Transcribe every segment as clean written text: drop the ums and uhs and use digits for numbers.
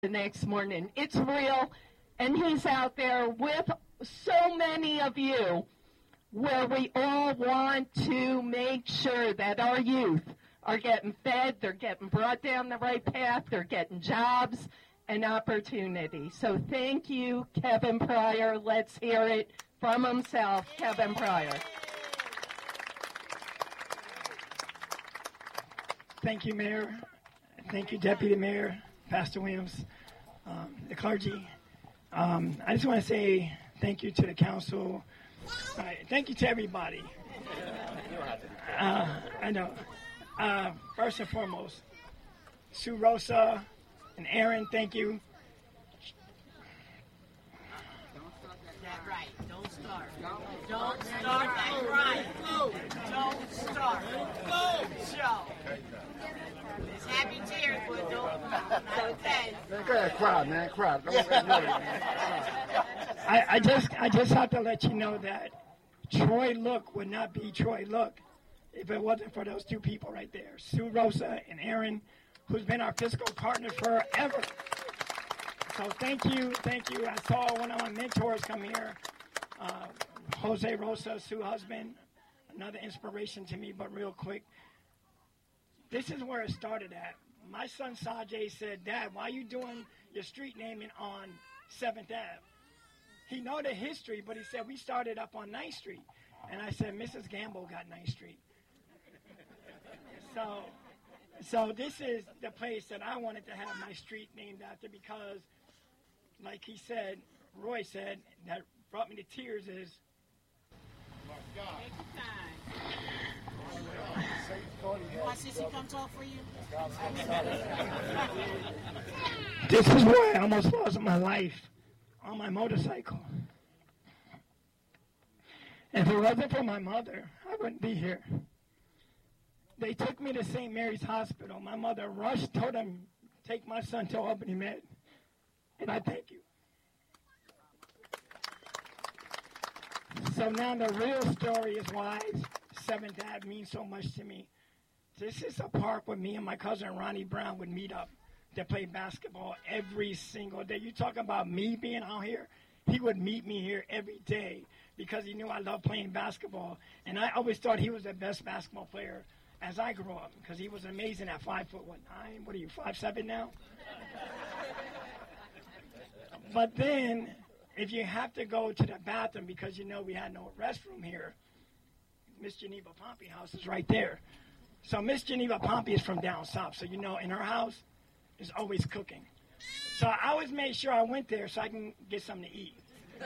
the next morning. It's real, and he's out there with so many of you where we all want to make sure that our youth are getting fed, they're getting brought down the right path, they're getting jobs and opportunity. So thank you, Kevin Pryor. Let's hear it from himself, Kevin Pryor. Thank you, Mayor. Thank you, Deputy Mayor, Pastor Williams, the clergy. I just want to say thank you to the council. Thank you to everybody. I know. First and foremost, Sue Rosa and Aaron, thank you. That right. Don't start. Don't start that right. Don't start. Show. There's happy tears, but don't say. Man, go ahead, cry, man. Cry. I just have to let you know that Troy Look would not be Troy Look if it wasn't for those two people right there, Sue Rosa and Aaron, who's been our fiscal partner forever. So thank you. I saw one of my mentors come here, Jose Rosa, Sue's husband, another inspiration to me, but real quick. This is where it started at. My son Sajay said, Dad, why are you doing your street naming on 7th Ave? He know the history, but he said, we started up on 9th Street. And I said, Mrs. Gamble got 9th Street. So this is the place that I wanted to have my street named after because, like he said, Roy said, that brought me to tears is, You want Sissy come talk for you? this is where I almost lost my life on my motorcycle. If it wasn't for my mother, I wouldn't be here. They took me to St. Mary's Hospital. My mother rushed, told them, take my son to Albany Med. And I thank you. So now the real story is why 7th Ave means so much to me. This is a park where me and my cousin Ronnie Brown would meet up to play basketball every single day. You talk about me being out here, he would meet me here every day because he knew I loved playing basketball. And I always thought he was the best basketball player as I grew up because he was amazing at 5'9". What are you, 5'7" now? But then, if you have to go to the bathroom because you know we had no restroom here, Miss Geneva Pompey house is right there. So Miss Geneva Pompey is from down south, so you know in her house is always cooking. So I always made sure I went there so I can get something to eat.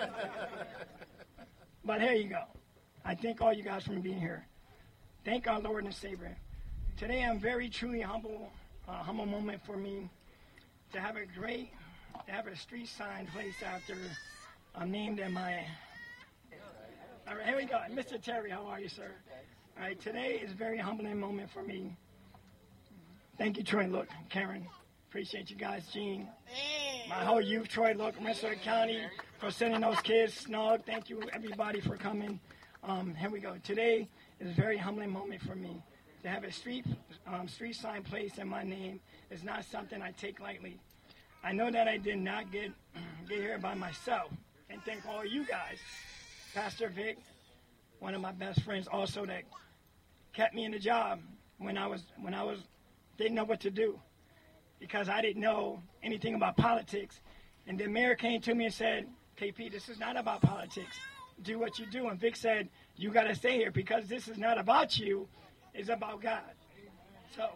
But here you go. I thank all you guys for being here. Thank our Lord and Savior. Today I'm very truly humble moment for me to have a street sign placed after I'm named in my. All right, here we go. Mr. Terry, how are you, sir? All right, today is a very humbling moment for me. Thank you, Troy Look, Karen. Appreciate you guys, Gene. My whole youth, Troy Look, Rensselaer County, for sending those kids snug. Thank you, everybody, for coming. Here we go. Today is a very humbling moment for me. To have a street sign placed in my name is not something I take lightly. I know that I did not get here by myself. And thank all you guys. Pastor Vic, one of my best friends also that kept me in the job when I didn't know what to do because I didn't know anything about politics. And the mayor came to me and said, KP, this is not about politics. Do what you do. And Vic said, you got to stay here because this is not about you. It's about God. So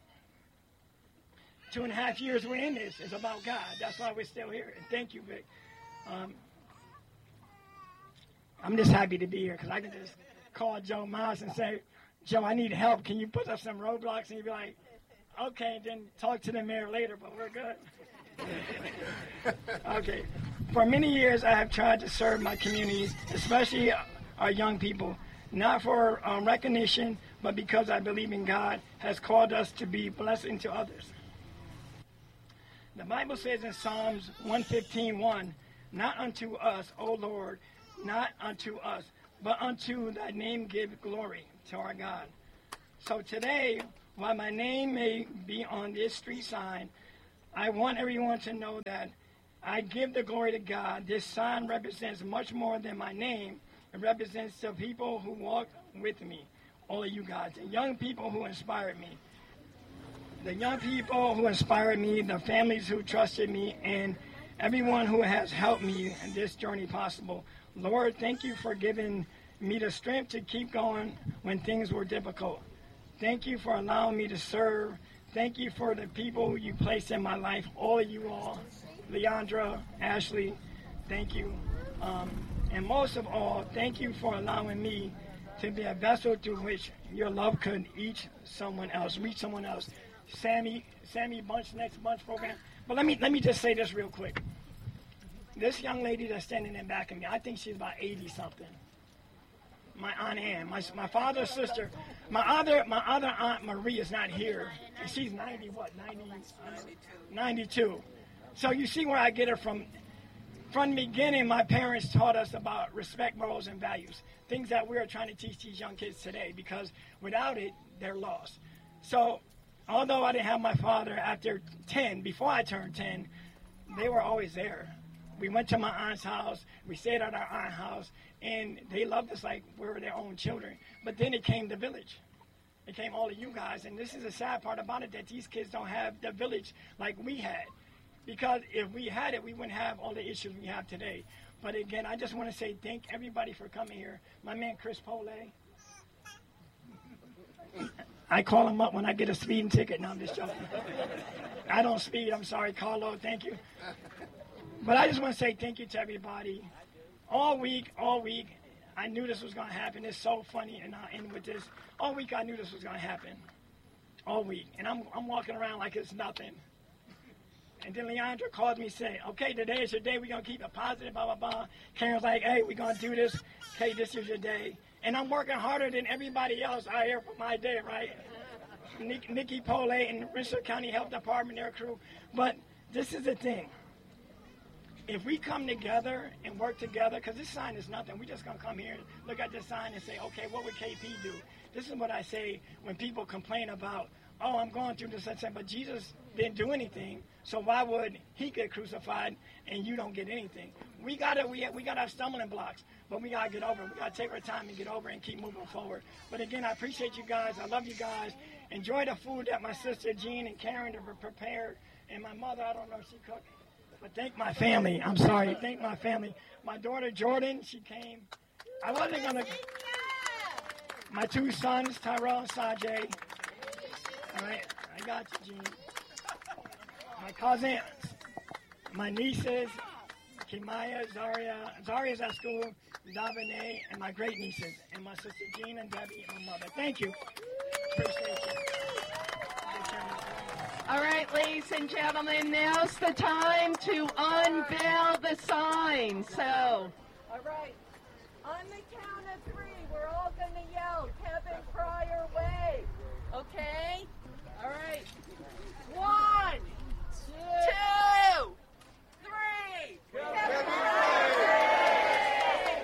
2.5 years we're in this. It's about God. That's why we're still here. And thank you, Vic. I'm just happy to be here because I can just call Joe Miles and say, Joe, I need help. Can you put up some roadblocks? And he'd be like, okay, then talk to the mayor later, but we're good. Okay. For many years, I have tried to serve my communities, especially our young people, not for recognition, but because I believe in God has called us to be blessing to others. The Bible says in Psalms 115:1, not unto us, O Lord, not unto us, but unto thy name give glory to our God. So today, while my name may be on this street sign, I want everyone to know that I give the glory to God. This sign represents much more than my name. It represents the people who walk with me, all of you guys, the young people who inspired me. The young people who inspired me, the families who trusted me, and everyone who has helped me in this journey possible. Lord, thank you for giving me the strength to keep going when things were difficult. Thank you for allowing me to serve. Thank you for the people you placed in my life, all of you all. Leandra, Ashley, thank you. And most of all, thank you for allowing me to be a vessel through which your love could reach someone else. Sammy Bunch, next Bunch program. But let me just say this real quick. This young lady that's standing in back of me, I think she's about 80-something. My Aunt Ann, my father's sister, my other Aunt Marie is not here. And she's 92. So you see where I get it from. From the beginning, my parents taught us about respect, morals, and values, things that we're trying to teach these young kids today, because without it, they're lost. So although I didn't have my father after 10, before I turned 10, they were always there. We went to my aunt's house, we stayed at our aunt's house, and they loved us like we were their own children. But then it came the village. It came all of you guys, and this is the sad part about it, that these kids don't have the village like we had. Because if we had it, we wouldn't have all the issues we have today. But again, I just want to say thank everybody for coming here. My man Chris Pole. I call him up when I get a speeding ticket. No, I'm just joking. I don't speed. I'm sorry, Carlo. Thank you. But I just want to say thank you to everybody. All week, I knew this was going to happen. It's so funny, and I'll end with this. All week, I knew this was going to happen. All week. And I'm walking around like it's nothing. And then Leandra called me saying, okay, today is your day. We're going to keep it positive, blah, blah, blah. Karen's like, hey, we're going to do this. Okay, this is your day. And I'm working harder than everybody else out here for my day, right? Nikki Pole and Richland County Health Department, their crew. But this is the thing. If we come together and work together, because this sign is nothing. We're just going to come here and look at this sign and say, okay, what would KP do? This is what I say when people complain about, oh, I'm going through this, but Jesus didn't do anything. So why would he get crucified and you don't get anything? We gotta have stumbling blocks, but we gotta get over it. We gotta take our time and get over it and keep moving forward. But again, I appreciate you guys. I love you guys. Enjoy the food that my sister Jean and Karen have prepared, and my mother, I don't know if she cooked. But thank my family. I'm sorry. Thank my family. My daughter Jordan, she came. I wasn't gonna. My two sons, Tyrell and Sajay. All right, I got you, Jean. My cousins, my nieces, Kimaya, Zaria's at school, Davine, and my great nieces, and my sister Jean and Debbie and my mother. Thank you. Appreciate you. All right, ladies and gentlemen, now's the time to unveil the sign. So, all right, on the count of 3, we're all going to yell, Kevin Pryor way. Okay? All right. 1, 2, 3. Kevin Pryor way.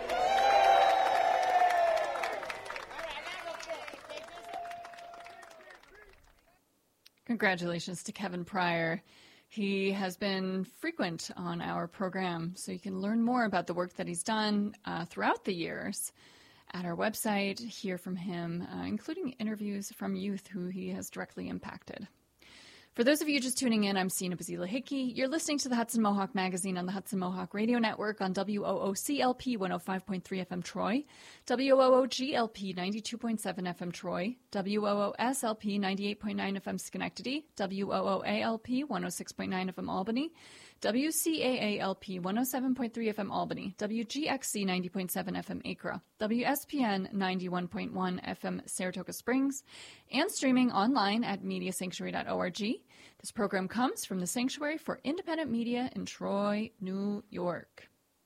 Congratulations to Kevin Pryor. He has been frequent on our program, so you can learn more about the work that he's done throughout the years at our website, hear from him, including interviews from youth who he has directly impacted. For those of you just tuning in, I'm Sina Bazila Hickey. You're listening to the Hudson Mohawk Magazine on the Hudson Mohawk Radio Network on WOOCLP 105.3 FM Troy, WOOGLP 92.7 FM Troy, WOOSLP 98.9 FM Schenectady, WOOALP 106.9 FM Albany, WCAALP 107.3 FM Albany, WGXC 90.7 FM Acra, WSPN 91.1 FM Saratoga Springs, and streaming online at mediasanctuary.org. This program comes from the Sanctuary for Independent Media in Troy, New York.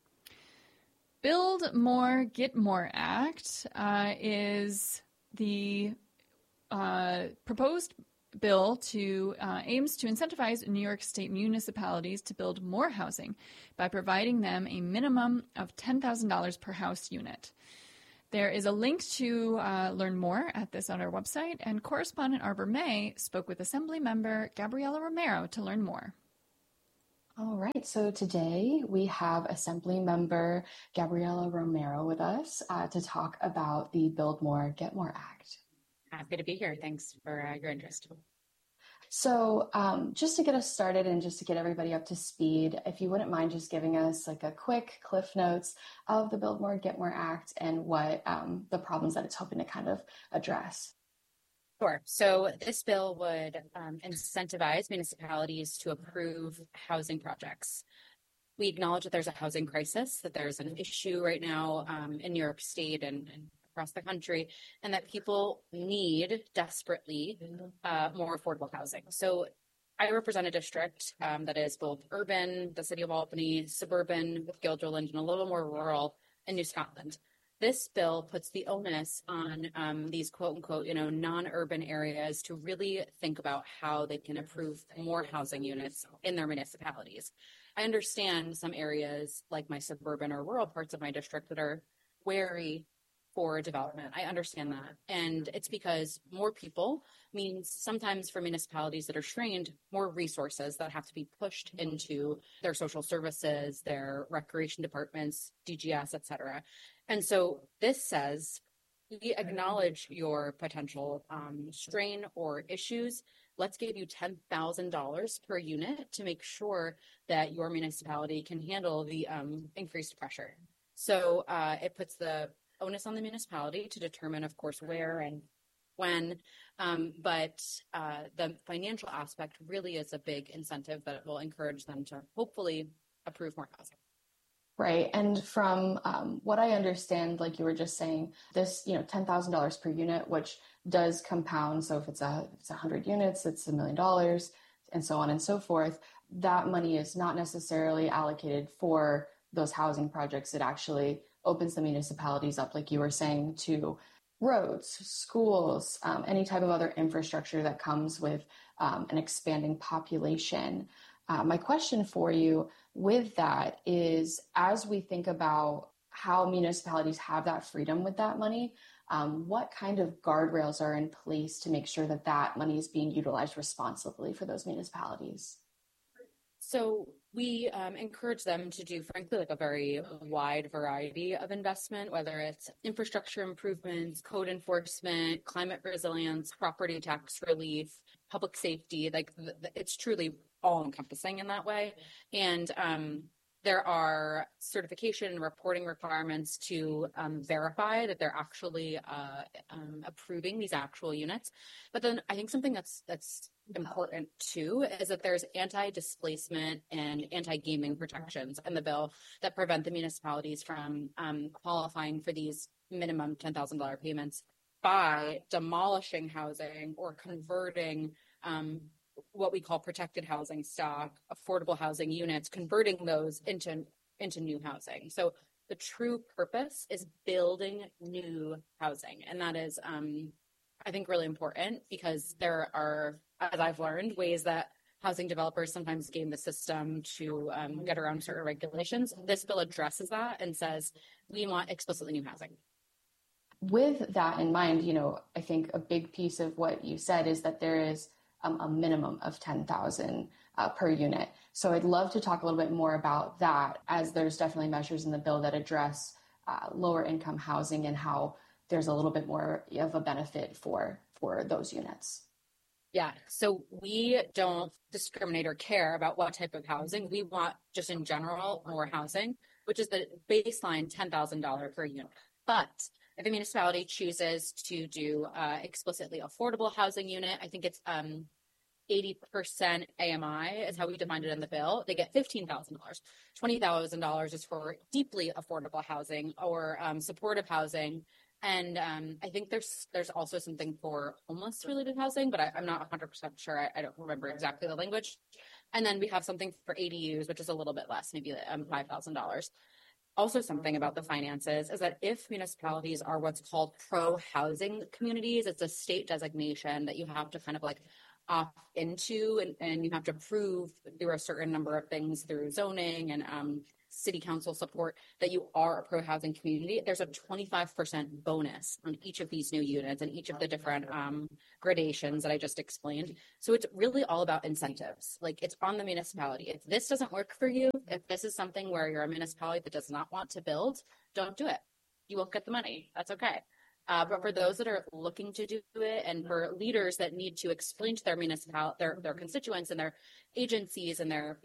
Build More, Get More Act is the proposed bill aims to incentivize New York State municipalities to build more housing by providing them a minimum of $10,000 per house unit. There is a link to learn more at this on our website, and correspondent Arbor May spoke with Assembly member Gabriela Romero to learn more. All right, so today we have Assembly Member Gabriela Romero with us to talk about the Build More, Get More Act. Happy to be here. Thanks for your interest. So just to get us started and just to get everybody up to speed, if you wouldn't mind just giving us like a quick Cliff Notes of the Build More, Get More Act and what the problems that it's hoping to kind of address. Sure. So this bill would incentivize municipalities to approve housing projects. We acknowledge that there's a housing crisis, that there's an issue right now in New York State and across the country, and that people need desperately more affordable housing. So I represent a district that is both urban, the city of Albany, suburban with Guilderland, and a little more rural in New Scotland. This bill puts the onus on these quote unquote, non-urban areas to really think about how they can approve more housing units in their municipalities. I understand some areas like my suburban or rural parts of my district that are wary for development. I understand that. And it's because more people means sometimes for municipalities that are strained, more resources that have to be pushed into their social services, their recreation departments, DGS, et cetera. And so this says, we acknowledge your potential strain or issues. Let's give you $10,000 per unit to make sure that your municipality can handle the increased pressure. So it puts the onus on the municipality to determine, of course, where and when, but the financial aspect really is a big incentive that will encourage them to hopefully approve more housing. Right. And from what I understand, like you were just saying, this, $10,000 per unit, which does compound. So if it's 100 units, it's $1 million and so on and so forth. That money is not necessarily allocated for those housing projects. It actually opens the municipalities up, like you were saying, to roads, schools, any type of other infrastructure that comes with an expanding population. My question for you with that is, as we think about how municipalities have that freedom with that money, what kind of guardrails are in place to make sure that that money is being utilized responsibly for those municipalities? So we encourage them to do, frankly, like a very wide variety of investment, whether it's infrastructure improvements, code enforcement, climate resilience, property tax relief, public safety. Like it's truly all encompassing in that way. And there are certification and reporting requirements to verify that they're actually approving these actual units. But then I think something that's important too is that there's anti-displacement and anti-gaming protections in the bill that prevent the municipalities from qualifying for these minimum $10,000 payments by demolishing housing or converting what we call protected housing stock, affordable housing units, converting those into new housing. So the true purpose is building new housing. And that is, I think, really important because there are, as I've learned, ways that housing developers sometimes game the system to get around certain regulations. This bill addresses that and says, we want explicitly new housing. With that in mind, I think a big piece of what you said is that there is a minimum of $10,000 per unit. So I'd love to talk a little bit more about that, as there's definitely measures in the bill that address lower income housing and how there's a little bit more of a benefit for those units. Yeah, so we don't discriminate or care about what type of housing. We want, just in general, more housing, which is the baseline $10,000 per unit. But if a municipality chooses to do explicitly affordable housing unit, I think it's 80% AMI is how we defined it in the bill. They get $15,000. $20,000 is for deeply affordable housing or supportive housing. And I think there's also something for homeless related housing, but I'm not 100% sure. I don't remember exactly the language. And then we have something for ADUs, which is a little bit less, maybe $5,000. Also, something about the finances is that if municipalities are what's called pro-housing communities, it's a state designation that you have to kind of like off into, and you have to prove through a certain number of things through zoning and city council support that you are a pro-housing community, there's a 25% bonus on each of these new units and each of the different gradations that I just explained. So it's really all about incentives. Like, it's on the municipality. If this doesn't work for you, if this is something where you're a municipality that does not want to build, don't do it. You won't get the money. That's okay. But for those that are looking to do it, and for leaders that need to explain to their their constituents and their agencies and their,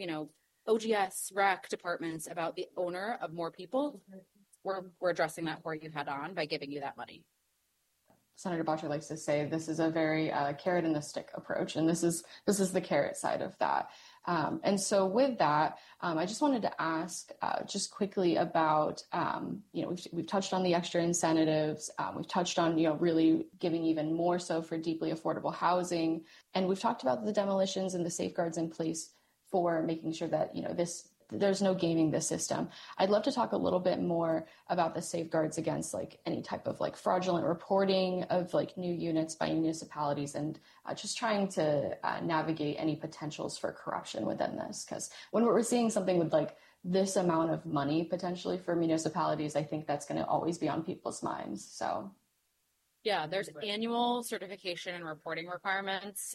OGS, rec departments about the owner of more people, we're addressing that for you head on by giving you that money. Senator Bottcher likes to say this is a very carrot and the stick approach, and this is the carrot side of that. And so with that, I just wanted to ask just quickly about, we've touched on the extra incentives. We've touched on, really giving even more so for deeply affordable housing. And we've talked about the demolitions and the safeguards in place for making sure that, there's no gaming the system. I'd love to talk a little bit more about the safeguards against any type of fraudulent reporting of new units by municipalities, and just trying to navigate any potentials for corruption within this. Because when we're seeing something with this amount of money potentially for municipalities, I think that's going to always be on people's minds. So. Yeah, there's annual certification and reporting requirements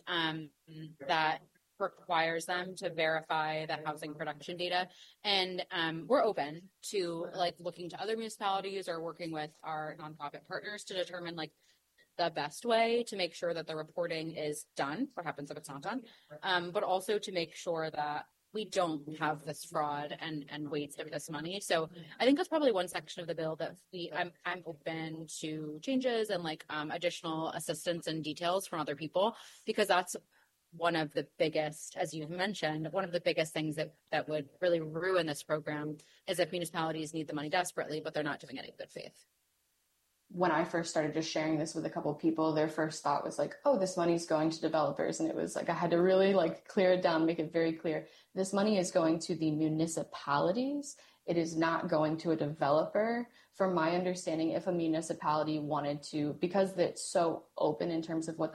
that requires them to verify the housing production data. And we're open to looking to other municipalities or working with our nonprofit partners to determine the best way to make sure that the reporting is done. What happens if it's not done? But also to make sure that we don't have this fraud and waste of this money. So I think that's probably one section of the bill that I'm open to changes and additional assistance and details from other people, because that's one of the biggest, as you've mentioned, one of the biggest things that would really ruin this program is if municipalities need the money desperately, but they're not doing it in good faith. When I first started just sharing this with a couple of people, their first thought was oh, this money's going to developers. And it was I had to really clear it down, make it very clear. This money is going to the municipalities. It is not going to a developer. From my understanding, if a municipality wanted to, because it's so open in terms of what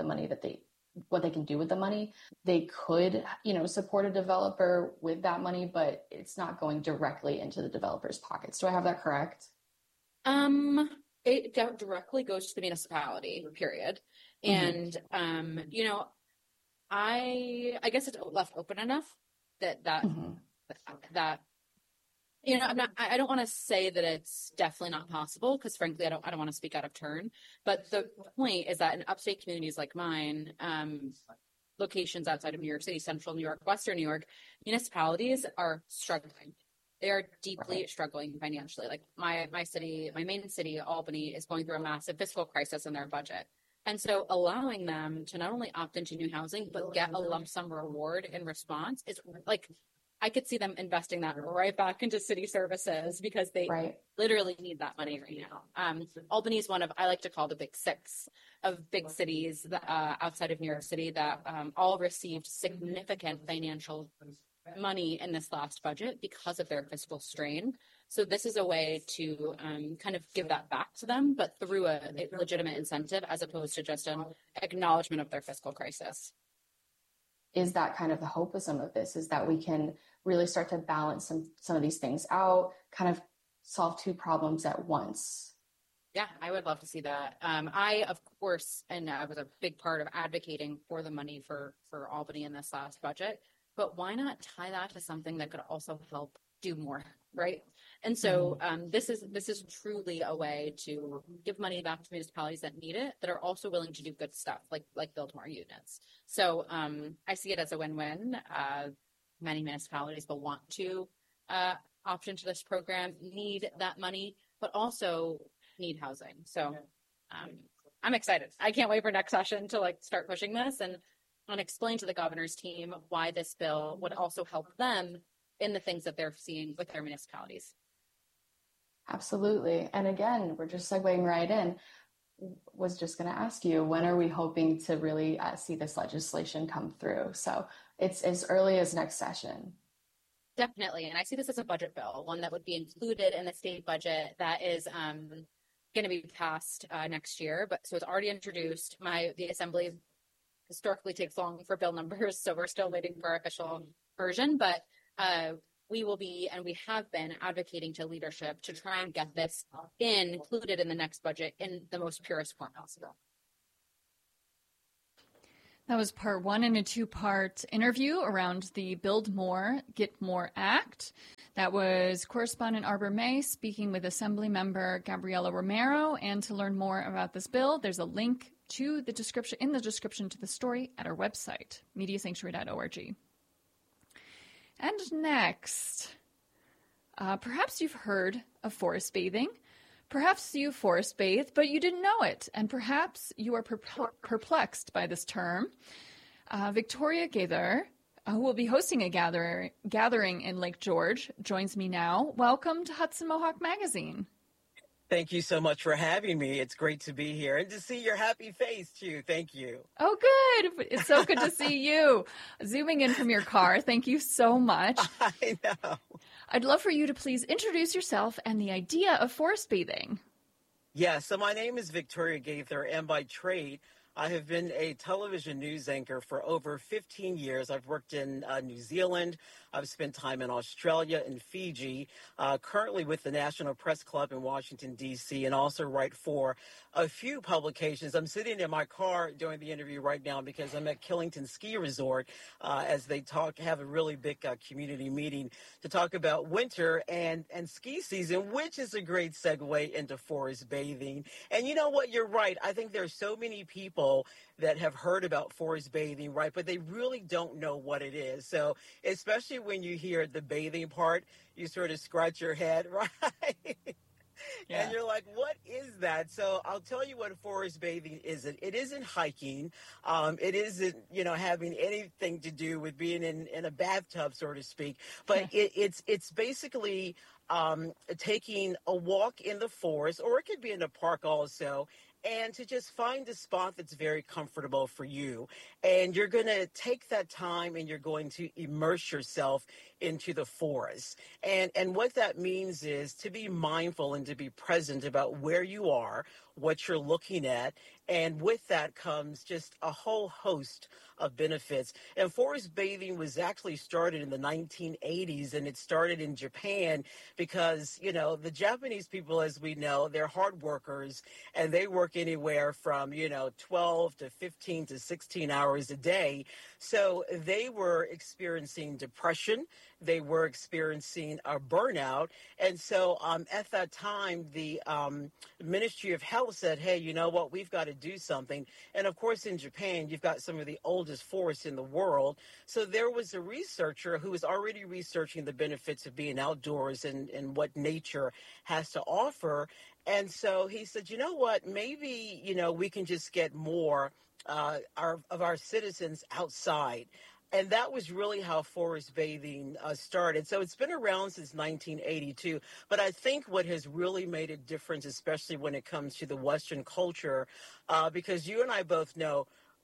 they can do with the money, they could, support a developer with that money, but it's not going directly into the developer's pockets. Do I have that correct? It directly goes to the municipality, period. Mm-hmm. And, I guess it's left open enough that mm-hmm. that I don't want to say that it's definitely not possible, because frankly, I don't want to speak out of turn. But the point is that in upstate communities like mine, locations outside of New York City, central New York, western New York, municipalities are struggling. They are deeply struggling financially. My city, my main city, Albany, is going through a massive fiscal crisis in their budget. And so allowing them to not only opt into new housing, but get a lump sum reward in response is I could see them investing that right back into city services, because they literally need that money right now. Albany is one of, I like to call the big six of big cities outside of New York City that all received significant financial money in this last budget because of their fiscal strain. So this is a way to kind of give that back to them, but through a legitimate incentive, as opposed to just an acknowledgement of their fiscal crisis. Is that kind of the hope of some of this, is that we can really start to balance some of these things out, kind of solve two problems at once? Yeah, I would love to see that. I, of course, and I was a big part of advocating for the money for Albany in this last budget, but why not tie that to something that could also help do more, right? And so this is truly a way to give money back to municipalities that need it, that are also willing to do good stuff, like build more units. So I see it as a win-win. Many municipalities will want to opt into this program, need that money, but also need housing. So I'm excited. I can't wait for next session to start pushing this and explain to the governor's team why this bill would also help them in the things that they're seeing with their municipalities. Absolutely. And again, we're just segueing right in. Was just going to ask you, when are we hoping to really see this legislation come through? So it's as early as next session. Definitely. And I see this as a budget bill, one that would be included in the state budget that is going to be passed next year. But so it's already introduced. The assembly historically takes long for bill numbers, so we're still waiting for our official version, but we will be, and we have been advocating to leadership to try and get this included in the next budget in the most purest form possible. That was part one in a two-part interview around the Build More, Get More Act. That was correspondent Arbor May speaking with Assemblymember Gabriela Romero. And to learn more about this bill, there's a link to the description in the description to the story at our website, mediasanctuary.org. And next, perhaps you've heard of forest bathing. Perhaps you forest bathe, but you didn't know it. And perhaps you are perplexed by this term. Victoria Gaither, who will be hosting a gathering in Lake George, joins me now. Welcome to Hudson Mohawk Magazine. Thank you so much for having me. It's great to be here and to see your happy face, too. Thank you. Oh, good. It's so good to see you. Zooming in from your car. Thank you so much. I know. I'd love for you to please introduce yourself and the idea of forest bathing. Yeah, so my name is Victoria Gaither, and by trade, I have been a television news anchor for over 15 years. I've worked in New Zealand. I've spent time in Australia and Fiji, currently with the National Press Club in Washington, D.C., and also write for a few publications. I'm sitting in my car doing the interview right now because I'm at Killington Ski Resort as they have a really big community meeting to talk about winter and ski season, which is a great segue into forest bathing. And you know what? You're right. I think there's so many people that have heard about forest bathing, right? But they really don't know what it is. So especially when you hear the bathing part, you sort of scratch your head, right? Yeah. And you're like, what is that? So I'll tell you what forest bathing isn't. It isn't hiking. It isn't, having anything to do with being in a bathtub, so to speak. But it's basically taking a walk in the forest, or it could be in a park also, and to just find a spot that's very comfortable for you. And you're going to take that time and you're going to immerse yourself into the forest. And what that means is to be mindful and to be present about where you are, what you're looking at. And with that comes just a whole host of benefits. And forest bathing was actually started in the 1980s, and it started in Japan because, the Japanese people, as we know, they're hard workers, and they work anywhere from, 12 to 15 to 16 hours a day. So they were experiencing depression. They were experiencing a burnout. And so at that time, the Ministry of Health said, hey, you know what, we've got to do something. And of course, in Japan, you've got some of the oldest forests in the world. So there was a researcher who was already researching the benefits of being outdoors and what nature has to offer. And so he said, you know what, maybe, we can just get more of our citizens outside. And that was really how forest bathing started. So it's been around since 1982. But I think what has really made a difference, especially when it comes to the Western culture, because you and I both know,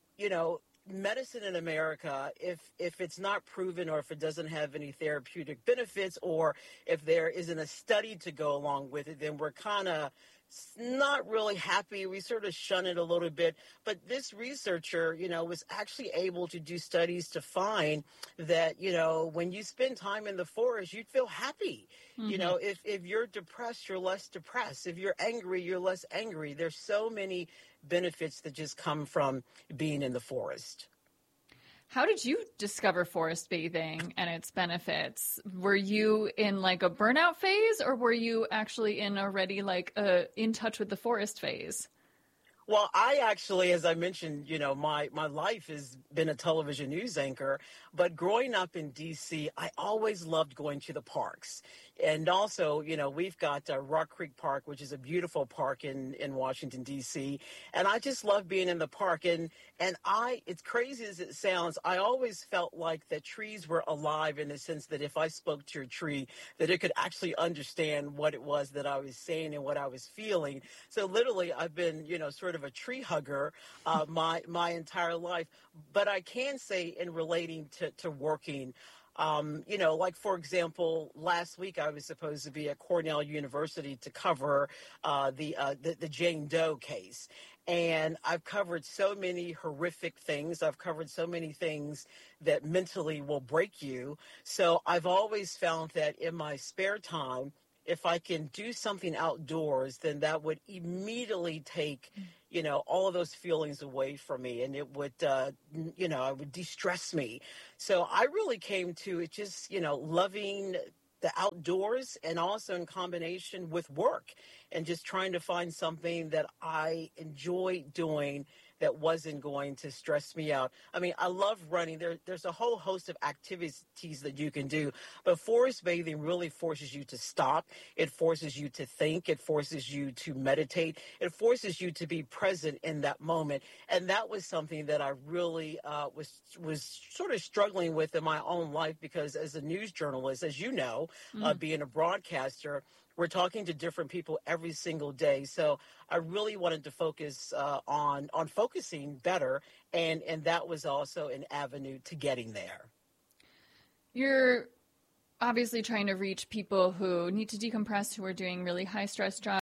medicine in America, if it's not proven or if it doesn't have any therapeutic benefits or if there isn't a study to go along with it, then we're kind of not really happy. We sort of shun it a little bit. But this researcher, was actually able to do studies to find that, when you spend time in the forest, you'd feel happy. Mm-hmm. If you're depressed, you're less depressed. If you're angry, you're less angry. There's so many benefits that just come from being in the forest. How did you discover forest bathing and its benefits? Were you in like a burnout phase, or were you actually in already in touch with the forest phase? Well, I actually, as I mentioned, my life has been a television news anchor, but growing up in D.C., I always loved going to the parks. And also, we've got Rock Creek Park, which is a beautiful park in Washington, D.C. And I just love being in the park. And it's crazy as it sounds, I always felt like the trees were alive in the sense that if I spoke to a tree, that it could actually understand what it was that I was saying and what I was feeling. So literally, I've been, sort of a tree hugger my entire life. But I can say in relating to working, for example, last week I was supposed to be at Cornell University to cover the Jane Doe case. And I've covered so many horrific things. I've covered so many things that mentally will break you. So I've always found that in my spare time, if I can do something outdoors, then that would immediately take, all of those feelings away from me, and it would, it would de-stress me. So I really came to it just, loving the outdoors, and also in combination with work, and just trying to find something that I enjoy doing that wasn't going to stress me out. I mean, I love running. There's a whole host of activities that you can do, but forest bathing really forces you to stop. It forces you to think. It forces you to meditate. It forces you to be present in that moment. And that was something that I really was sort of struggling with in my own life, because as a news journalist, as you know, being a broadcaster, we're talking to different people every single day. So I really wanted to focus on focusing better, and that was also an avenue to getting there. You're obviously trying to reach people who need to decompress, who are doing really high stress jobs.